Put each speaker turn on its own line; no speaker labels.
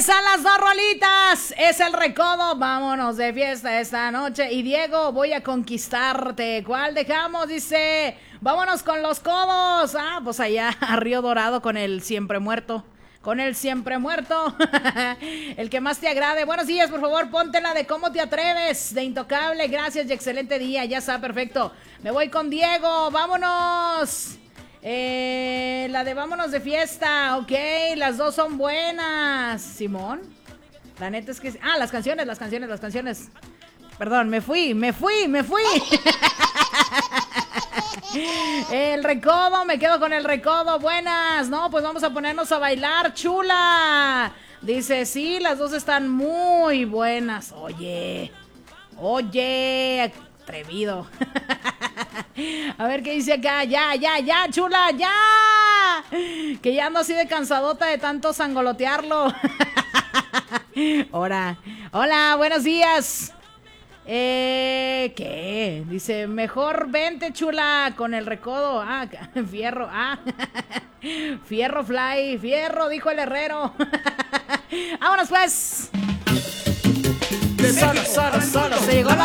Están las dos rolitas, es el recodo, vámonos de fiesta esta noche. Y Diego, voy a conquistarte. ¿Cuál dejamos? Dice, vámonos con los codos. Ah, pues allá a Río Dorado con el siempre muerto. Con el siempre muerto. El que más te agrade. Buenos días, por favor, póntela de Cómo te atreves, de Intocable. Gracias y excelente día, ya está, perfecto. Me voy con Diego, vámonos. La de vámonos de fiesta, ok, las dos son buenas. Simón, la neta es que... Ah, las canciones. Perdón, me fui. El recodo, me quedo con el recodo, buenas. No, pues vamos a ponernos a bailar, chula. Dice, sí, las dos están muy buenas. Oye, atrevido. A ver qué dice acá. Ya, chula, ya. Que ya ando así de cansadota de tanto sangolotearlo. Hola, buenos días. ¿Qué? Dice, mejor vente, chula, con el recodo. Ah, fierro, fierro fly, fierro, dijo el herrero. Vámonos pues. Solo, se llegó la